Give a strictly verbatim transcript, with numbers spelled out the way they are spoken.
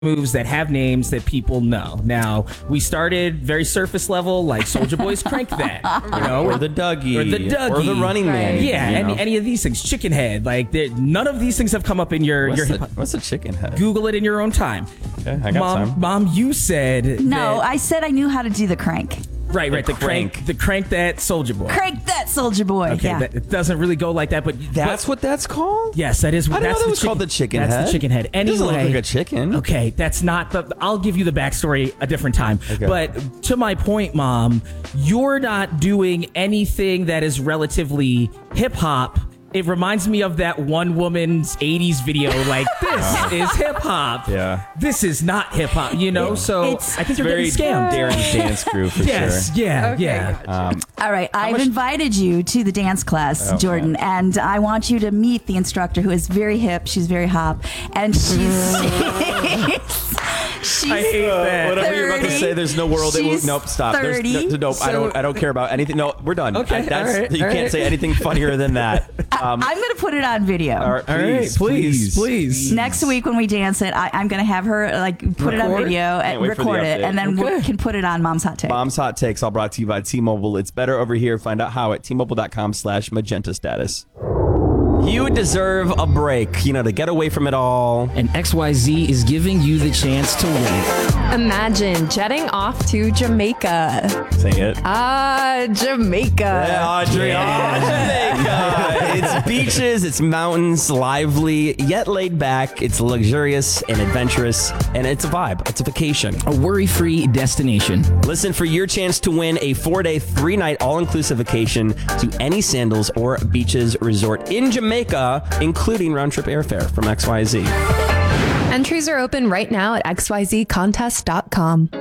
moves that have names that people know. Now, we started very surface level, like Soulja Boy's Crank That, you know, or the Dougie, or the Dougie, or the Running Man. Right. Yeah, you know. any, any of these things. Chicken Head, like none of these things have come up in your What's, your the, hip-hop. what's a Chicken Head? Google it in your own time. Okay, I got Mom, time. Mom, you said No, that, I said I knew how to do the crank. right, right, the, The crank. crank. the Crank That Soulja Boy. Crank that Soulja Boy. Okay, yeah. that, it doesn't really go like that, but That's but, what that's called? yes, that is. I didn't that's know that the was chicken, called the chicken that's head. the chicken head. It Anyway, doesn't look like a chicken. Okay, that's not the. I'll give you the backstory a different time. Okay. But to my point, Mom, you're not doing anything that is relatively hip hop. It reminds me of that one woman's eighties video. Like, this is hip hop. Yeah. This is not hip hop. You know. So It's- I think you're Very getting scammed. Darren's dance crew for Yes. sure. Yeah. Okay, yeah. gotcha. Um, All right, I've much- invited you to the dance class, Oh, Jordan, man. and I want you to meet the instructor who is very hip. She's very hop, and she's she's I hate that. Whatever you're about to thirty. say, there's no world. It will, She's nope, stop. There's, thirty. no, nope, I don't. I don't care about anything. No, we're done. Okay, I, that's, all right, you all can't right. say anything funnier than that. Um, I'm going to put it on video. all right, All right, please, please, please. Next week when we dance it, I, I'm going to have her like put it on Record? video Can't and wait for the record it, update. and then we Okay. can put it on Mom's Hot Take. Mom's Hot Takes, all brought to you by T-Mobile. It's better over here. Find out how at T-Mobile.com slash magenta status. You deserve a break, you know, to get away from it all. And X Y Z is giving you the chance to win. Imagine jetting off to Jamaica. Say it. Ah, Jamaica. Yeah, Audrey. Oh, Jamaica. It's beaches, it's mountains, lively, yet laid back. It's luxurious and adventurous, and it's a vibe. It's a vacation. A worry-free destination. Listen for your chance to win a four-day, three-night all-inclusive vacation to any Sandals or Beaches resort in Jamaica, including round-trip airfare from X Y Z. Entries are open right now at x y z contest dot com.